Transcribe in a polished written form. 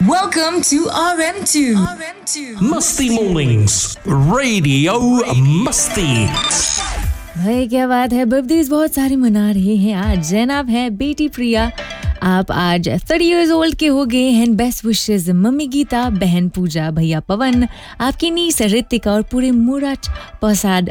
Welcome to RM2. मस्ती mornings, Radio मस्ती। भाई क्या बात है, बर्थडेज बहुत सारे मना रहे हैं आज। जैनब है, बेटी प्रिया, आप आज 30 years old के हो गए हैं। बेस्ट विशेस मम्मी गीता, बहन पूजा, भैया पवन, आपकी नीस ऋतिका और पूरे मुराद प्रसाद